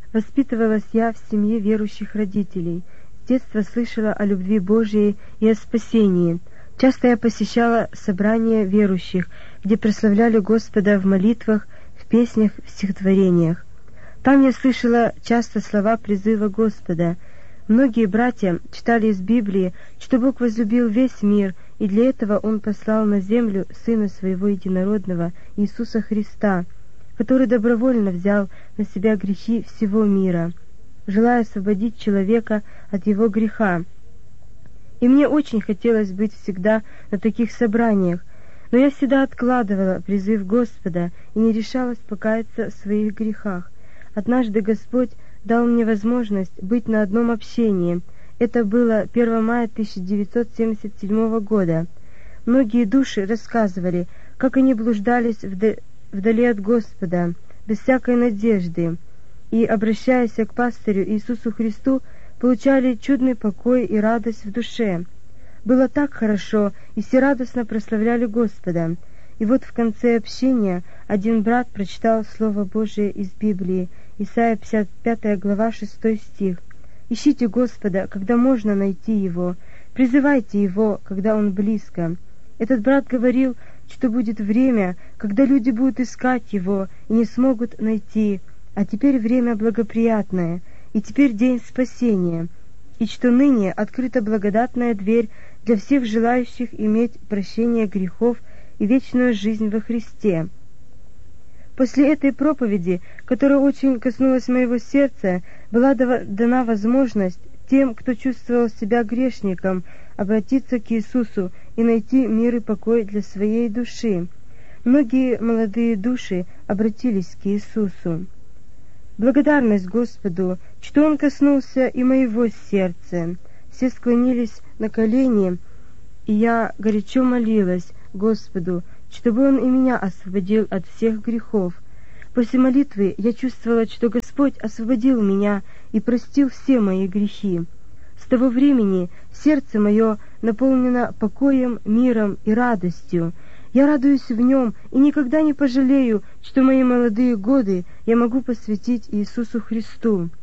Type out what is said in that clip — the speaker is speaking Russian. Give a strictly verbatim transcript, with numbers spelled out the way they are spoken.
Воспитывалась я в семье верующих родителей. С детства слышала о любви Божией и о спасении. Часто я посещала собрания верующих, где прославляли Господа в молитвах, в песнях, в стихотворениях. Там я слышала часто слова призыва Господа. Многие братья читали из Библии, что Бог возлюбил весь мир, и для этого Он послал на землю Сына Своего Единородного, Иисуса Христа, который добровольно взял на себя грехи всего мира, желая освободить человека от его греха. И мне очень хотелось быть всегда на таких собраниях, но я всегда откладывала призыв Господа и не решалась покаяться в своих грехах. Однажды Господь дал мне возможность быть на одном общении. Это было первого мая тысяча девятьсот семьдесят седьмого года. Многие души рассказывали, как они блуждались вда- вдали от Господа, без всякой надежды, и, обращаясь к пастырю Иисусу Христу, получали чудный покой и радость в душе. Было так хорошо, и все радостно прославляли Господа. И вот в конце общения один брат прочитал Слово Божие из Библии, Исайя пятьдесят пятая глава, шестой стих. «Ищите Господа, когда можно найти Его, призывайте Его, когда Он близко». Этот брат говорил, что будет время, когда люди будут искать Его и не смогут найти, а теперь время благоприятное, и теперь день спасения, и что ныне открыта благодатная дверь для всех желающих иметь прощение грехов и вечную жизнь во Христе. После этой проповеди, которая очень коснулась моего сердца, была дана возможность тем, кто чувствовал себя грешником, обратиться к Иисусу и найти мир и покой для своей души. Многие молодые души обратились к Иисусу. Благодарность Господу, что Он коснулся и моего сердца. Все склонились на колени, и я горячо молилась Господу, чтобы Он и меня освободил от всех грехов. После молитвы я чувствовала, что Господь освободил меня и простил все мои грехи. С того времени сердце мое наполнено покоем, миром и радостью. Я радуюсь в Нем и никогда не пожалею, что мои молодые годы я могу посвятить Иисусу Христу.